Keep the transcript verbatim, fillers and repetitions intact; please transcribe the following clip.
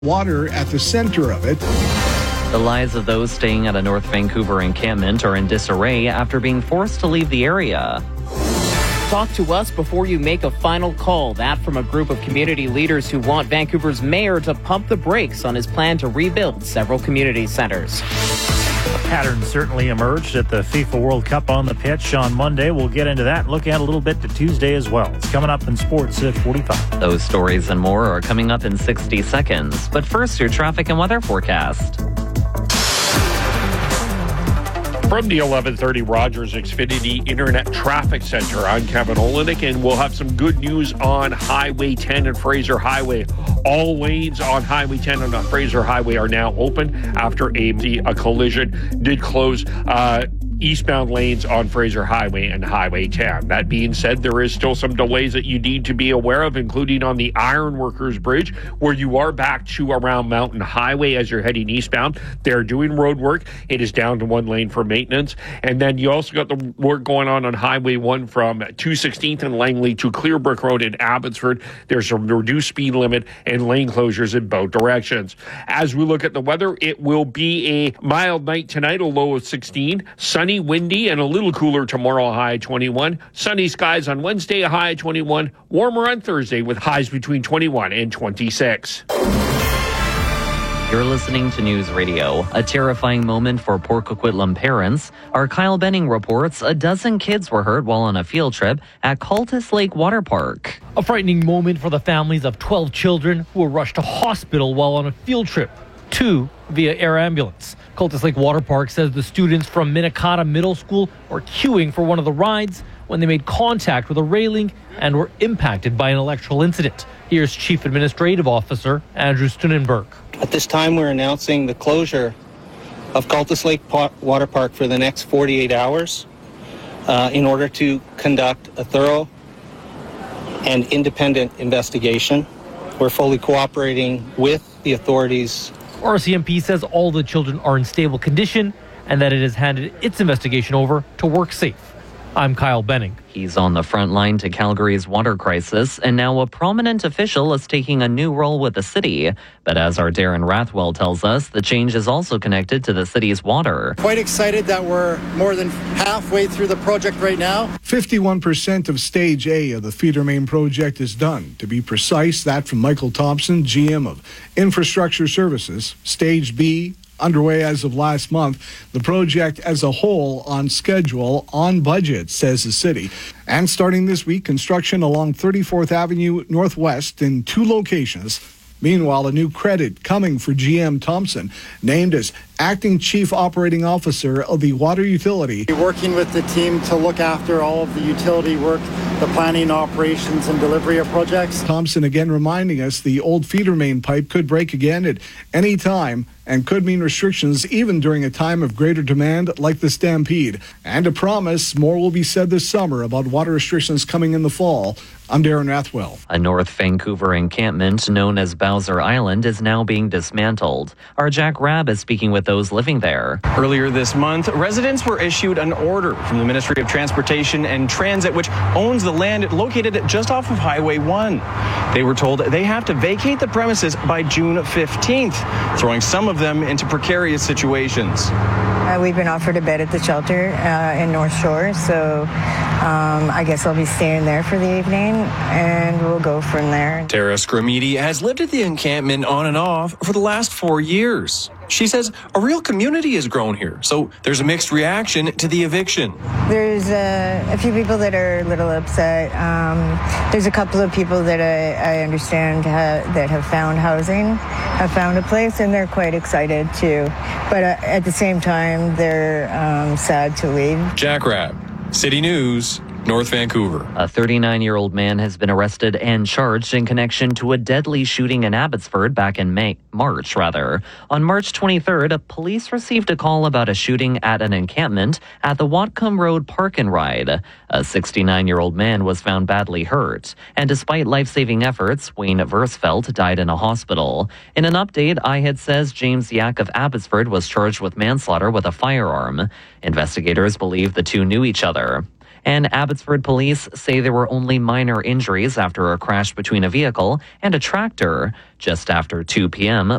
water at the center of it. The lives of those staying at a North Vancouver encampment are in disarray after being forced to leave the area. Talk to us before you make a final call. That from a group of community leaders who want Vancouver's mayor to pump the brakes on his plan to rebuild several community centers. Pattern certainly emerged at the FIFA World Cup on the pitch on Monday. We'll get into that and look at a little bit to Tuesday as well. It's coming up in sports at forty-five. Those stories and more are coming up in sixty seconds. But first, your traffic and weather forecast. From the eleven thirty Rogers Xfinity Internet Traffic Center, I'm Kevin Olenek, and we'll have some good news on Highway ten and Fraser Highway. All lanes on Highway ten and Fraser Highway are now open after a, a collision did close uh, eastbound lanes on Fraser Highway and Highway ten. That being said, there is still some delays that you need to be aware of, including on the Ironworkers Bridge, where you are back to around Mountain Highway as you're heading eastbound. They're doing road work. It is down to one lane for maintenance. And then you also got the work going on on Highway one from two sixteenth and Langley to Clearbrook Road in Abbotsford. There's a reduced speed limit and lane closures in both directions. As we look at the weather, it will be a mild night tonight, a low of sixteen. Sunny, windy, and a little cooler tomorrow, a high twenty-one. Sunny skies on Wednesday, a high twenty-one. Warmer on Thursday with highs between twenty-one and twenty-six. You're listening to News Radio. A terrifying moment for Port Coquitlam parents. Our Kyle Benning reports a dozen kids were hurt while on a field trip at Cultus Lake Water Park. A frightening moment for the families of twelve children who were rushed to hospital while on a field trip, two via air ambulance. Cultus Lake Water Park says the students from Minnetonka Middle School were queuing for one of the rides when they made contact with a railing and were impacted by an electrical incident. Here's Chief Administrative Officer Andrew Stunenberg. At this time, we're announcing the closure of Cultus Lake Water Park for the next forty-eight hours uh, in order to conduct a thorough and independent investigation. We're fully cooperating with the authorities. R C M P says all the children are in stable condition and that it has handed its investigation over to WorkSafe. I'm Kyle Benning. He's on the front line to Calgary's water crisis, and now a prominent official is taking a new role with the city. But as our Darren Rathwell tells us, the change is also connected to the city's water. Quite excited that we're more than halfway through the project right now. fifty-one percent of Stage A of the feeder main project is done. To be precise, that from Michael Thompson, G M of Infrastructure Services. Stage B, underway as of last month. The project as a whole on schedule, on budget, says the city. And starting this week, construction along thirty-fourth Avenue Northwest in two locations. Meanwhile, a new credit coming for G M Thompson, named as Acting Chief Operating Officer of the Water Utility. Working with the team to look after all of the utility work, the planning, operations, and delivery of projects. Thompson again reminding us the old feeder main pipe could break again at any time and could mean restrictions even during a time of greater demand like the Stampede. And a promise more will be said this summer about water restrictions coming in the fall. I'm Darren Rathwell. A North Vancouver encampment known as Bowser Island is now being dismantled. Our Jack Rabb is speaking with those living there. Earlier this month, residents were issued an order from the Ministry of Transportation and Transit, which owns the land located just off of Highway one. They were told they have to vacate the premises by June fifteenth, throwing some of them into precarious situations. Uh, we've been offered a bed at the shelter uh, in North Shore, so um, I guess I'll be staying there for the evening, and we'll go from there. Tara Scramidi has lived at the encampment on and off for the last four years. She says a real community has grown here, so there's a mixed reaction to the eviction. There's uh, a few people that are a little upset. Um, there's a couple of people that I, I understand ha- that have found housing, have found a place, and they're quite excited too. But uh, at the same time, they're um, sad to leave. Jack Rabb, City News, North Vancouver. A thirty-nine-year-old man has been arrested and charged in connection to a deadly shooting in Abbotsford back in May, March, rather. On March twenty-third, police received a call about a shooting at an encampment at the Whatcom Road Park and Ride. A sixty-nine-year-old man was found badly hurt, and despite life-saving efforts, Wayne Versfeld died in a hospital. In an update, I H E D says James Yak of Abbotsford was charged with manslaughter with a firearm. Investigators believe the two knew each other. And Abbotsford police say there were only minor injuries after a crash between a vehicle and a tractor just after two p.m.